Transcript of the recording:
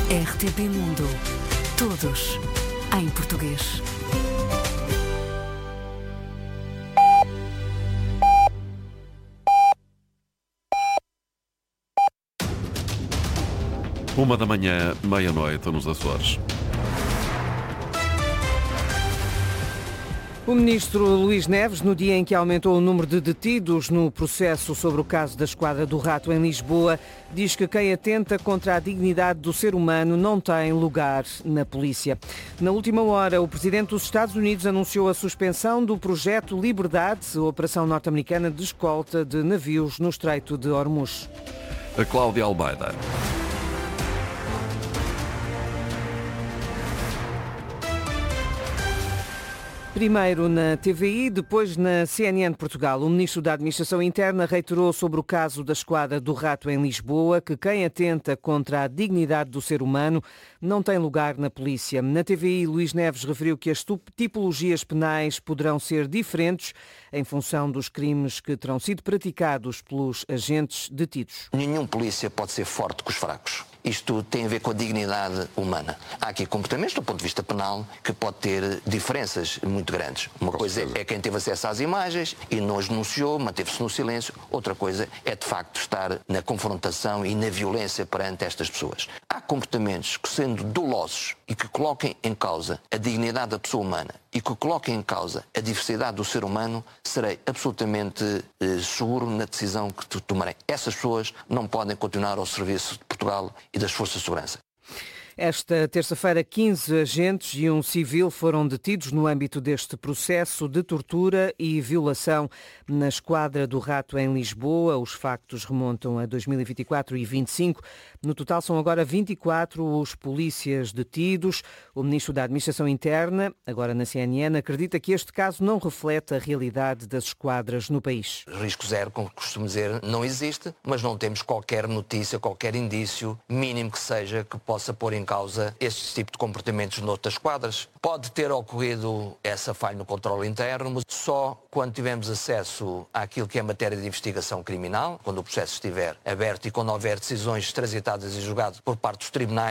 RTP Mundo. Todos em português. Uma da manhã, meia-noite, nos Açores. O ministro Luís Neves, no dia em que aumentou o número de detidos no processo sobre o caso da Esquadra do Rato em Lisboa, diz que quem atenta contra a dignidade do ser humano não tem lugar na polícia. Na última hora, o presidente dos Estados Unidos anunciou a suspensão do projeto Liberdade, operação norte-americana de escolta de navios no Estreito de Hormuz. A Cláudia Almeida. Primeiro na TVI, depois na CNN Portugal. O ministro da Administração Interna reiterou sobre o caso da Esquadra do Rato em Lisboa que quem atenta contra a dignidade do ser humano não tem lugar na polícia. Na TVI, Luís Neves referiu que as tipologias penais poderão ser diferentes em função dos crimes que terão sido praticados pelos agentes detidos. Nenhum polícia pode ser forte com os fracos. Isto tem a ver com a dignidade humana. Há aqui comportamentos, do ponto de vista penal, que pode ter diferenças muito grandes. Uma coisa é quem teve acesso às imagens e não as denunciou, manteve-se no silêncio. Outra coisa é, de facto, estar na confrontação e na violência perante estas pessoas. Há comportamentos que, sendo dolosos e que coloquem em causa a dignidade da pessoa humana e que coloquem em causa a diversidade do ser humano, serei absolutamente seguro na decisão que tomarei. Essas pessoas não podem continuar ao serviço de Portugal e das forças de segurança. Esta terça-feira, 15 agentes e um civil foram detidos no âmbito deste processo de tortura e violação na Esquadra do Rato em Lisboa. Os factos remontam a 2024 e 2025. No total são agora 24 os polícias detidos. O ministro da Administração Interna, agora na CNN, acredita que este caso não reflete a realidade das esquadras no país. Risco zero, como costumo dizer, não existe, mas não temos qualquer notícia, qualquer indício, mínimo que seja, que possa pôr em causa este tipo de comportamentos noutras esquadras. Pode ter ocorrido essa falha no controle interno, mas só quando tivermos acesso àquilo que é matéria de investigação criminal, quando o processo estiver aberto e quando houver decisões transitadas e julgadas por parte dos tribunais,